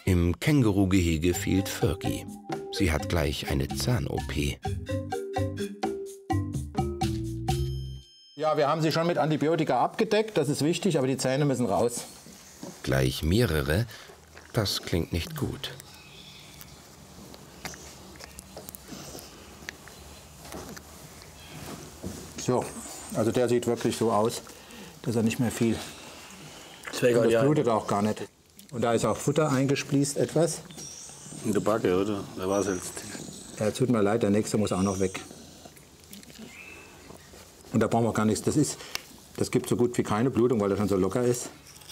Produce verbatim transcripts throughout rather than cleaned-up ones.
Im Kängurugehege fehlt Fergie. Sie hat gleich eine Zahn-O P. Ja, wir haben sie schon mit Antibiotika abgedeckt, das ist wichtig, aber die Zähne müssen raus. Gleich mehrere? Das klingt nicht gut. So, also der sieht wirklich so aus, dass er nicht mehr viel. Das, Und das blutet auch gar nicht. Und da ist auch Futter eingespließt, etwas. In der Backe, oder? Da war es jetzt. Ja, tut mir leid, der nächste muss auch noch weg. Und da brauchen wir gar nichts. Das ist, das gibt so gut wie keine Blutung, weil er schon so locker ist.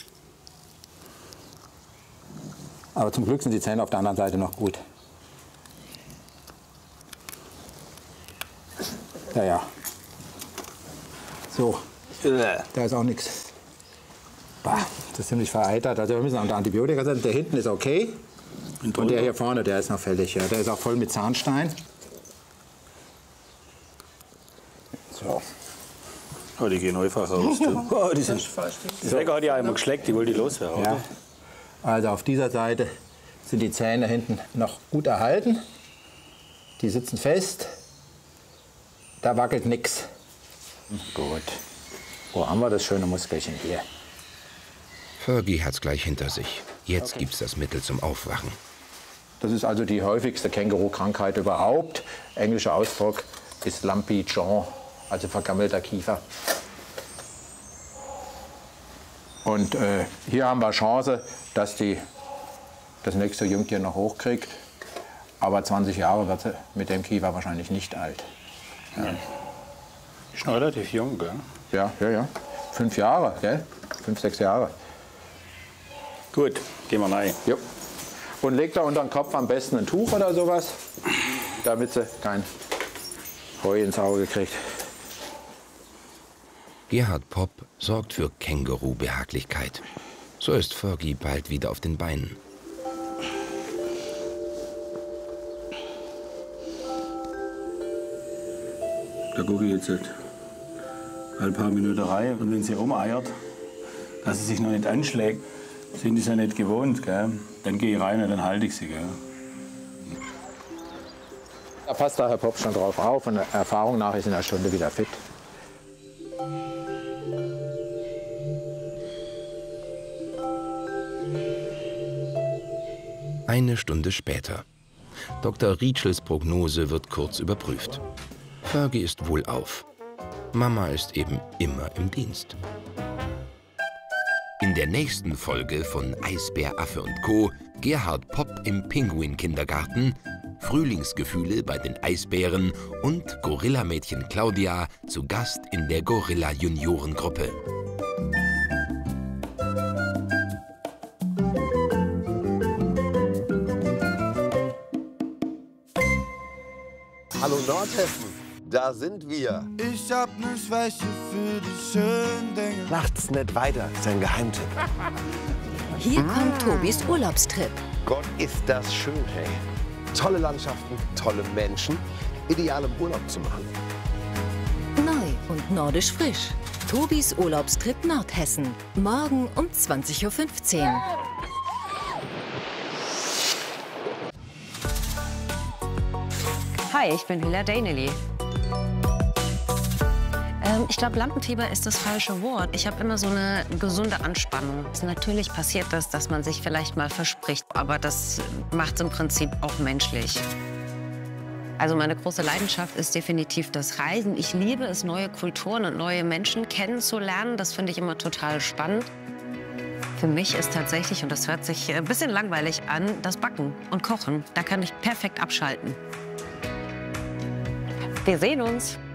Aber zum Glück sind die Zähne auf der anderen Seite noch gut. Ja, ja. So, da ist auch nichts. Bah, das ist ziemlich vereitert. Also wir müssen unter Antibiotika setzen. Der hinten ist okay. Und der hier vorne, der ist noch fällig. Ja. Der ist auch voll mit Zahnstein. So. Oh, die gehen einfach raus. Oh, die sind das Wecker hat ja einmal geschleckt, die wollte die loswerden. Ja. Also auf dieser Seite sind die Zähne hinten noch gut erhalten. Die sitzen fest. Da wackelt nichts. Gut. Wo haben wir das schöne Muskelchen hier? Fergie hat's gleich hinter sich. Jetzt gibt's das Mittel zum Aufwachen. Das ist also die häufigste Känguru-Krankheit überhaupt. Englischer Ausdruck ist Lumpy Jaw, also vergammelter Kiefer. Und äh, hier haben wir Chance, dass die das nächste Jungtier noch hochkriegt. Aber zwanzig Jahre wird sie mit dem Kiefer wahrscheinlich nicht alt. Ja. Ist schon relativ jung, gell? Ja, ja, ja. Fünf Jahre, gell? Fünf, sechs Jahre. Gut, gehen wir rein. Jo. Und legt da unter den Kopf am besten ein Tuch oder sowas, damit sie kein Heu ins Auge kriegt. Gerhard Popp sorgt für Känguru-Behaglichkeit. So ist Fergie bald wieder auf den Beinen. Da gucke ich jetzt halt ein paar Minuten rein. Und wenn sie umeiert, dass sie sich noch nicht anschlägt, sind die ja nicht gewohnt. Gell? Dann gehe ich rein und dann halte ich sie. Gell? Da passt da Herr Popp schon drauf auf und der Erfahrung nach ist in einer Stunde wieder fit. Eine Stunde später. Doktor Rietschels Prognose wird kurz überprüft. Fergie ist wohlauf. Mama ist eben immer im Dienst. In der nächsten Folge von Eisbär, Affe und Co. Gerhard Popp im Pinguin-Kindergarten, Frühlingsgefühle bei den Eisbären und Gorillamädchen Claudia zu Gast in der Gorilla-Juniorengruppe. Hallo Nordhessen, da sind wir. Ich hab ne Schwäche für die schönen Dinge. Nachts nicht weiter, ist ein Geheimtipp. Hier kommt Tobis Urlaubstrip. Gott, ist das schön, hey. Tolle Landschaften, tolle Menschen, ideal im Urlaub zu machen. Neu und nordisch frisch. Tobis Urlaubstrip Nordhessen. Morgen um zwanzig Uhr fünfzehn. Hi, ich bin Hila Daineley. Ähm, ich glaube, Lampenfieber ist das falsche Wort. Ich habe immer so eine gesunde Anspannung. Natürlich passiert das, dass man sich vielleicht mal verspricht, aber das macht es im Prinzip auch menschlich. Also meine große Leidenschaft ist definitiv das Reisen. Ich liebe es, neue Kulturen und neue Menschen kennenzulernen. Das finde ich immer total spannend. Für mich ist tatsächlich, und das hört sich ein bisschen langweilig an, das Backen und Kochen. Da kann ich perfekt abschalten. Wir sehen uns.